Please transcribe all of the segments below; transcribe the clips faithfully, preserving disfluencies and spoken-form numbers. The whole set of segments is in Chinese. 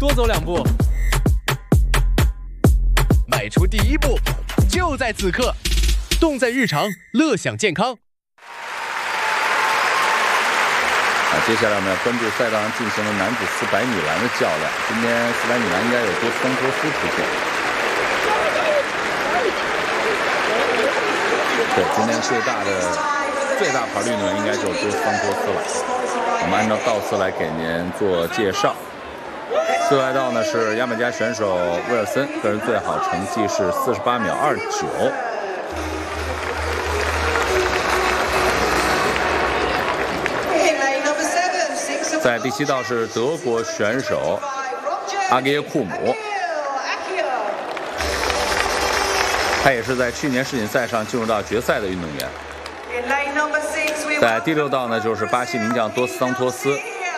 多走两步。迈出第一步，就在此刻。动在日常，乐享健康。 啊，接下来我们要关注赛道上进行的男子四百米栏的较量。今天四百米栏应该有多斯桑托斯出现。对，今天最大的最大牌运动员应该就是多斯桑托斯了。我们按照道次来给您做介绍。最外道呢是牙买加选手威尔森，个人最好成绩是四十八秒二九。在第七道是德国选手阿格耶库姆，他也是在去年世锦赛上进入到决赛的运动员。在第六道呢，就是巴西名将多斯桑托斯，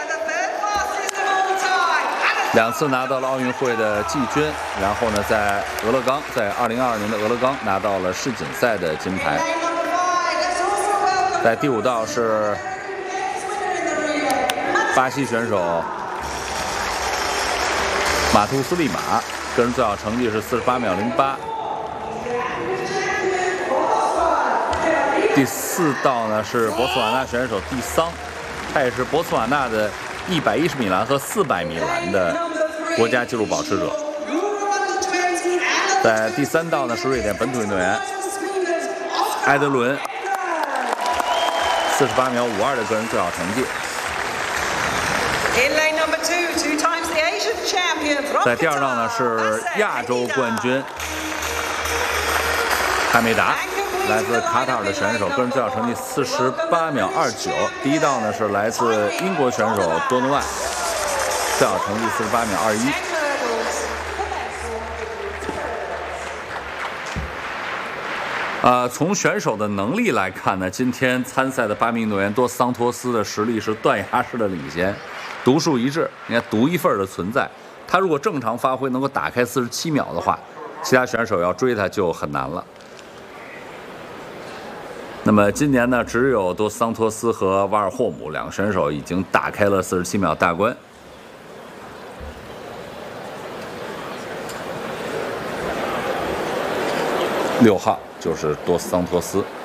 两次拿到了奥运会的季军，然后呢，在俄勒冈，在二零二二年的俄勒冈拿到了世锦赛的金牌。在第五道是巴西选手马图斯利马，个人最好成绩是四十八秒零八。第四道呢是博茨瓦纳选手蒂桑，他也是博茨瓦纳的一百一十米栏和四百米栏的国家纪录保持者。在第三道呢是瑞典本土运动员埃德伦，四十八秒五二的个人最好成绩。在第二道呢是亚洲冠军哈梅达，来自卡塔尔的选手，个人最好成绩四十八秒二九。第一道呢是来自英国选手多诺万，最好成绩四十八秒二一。呃，从选手的能力来看呢，今天参赛的八名运动员多斯桑托斯的实力是断崖式的领先，独树一帜，你看独一份的存在。他如果正常发挥，能够打开四十七秒的话，其他选手要追他就很难了。那么今年呢，只有多斯桑托斯和瓦尔霍姆两个选手已经打开了四十七秒大关。六号就是多斯桑托斯。